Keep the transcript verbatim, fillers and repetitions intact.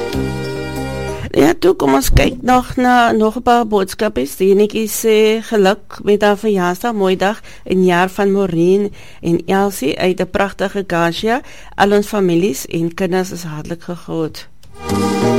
Ja, toe kom ons kyk nog na nog 'n paar boodskappe. Enetjie sê geluk met haar verjaarsdag, mooi dag en jaar van Maureen en Elsie uit 'n pragtige Garcia. Al ons families en kinders is hartlik gegroet.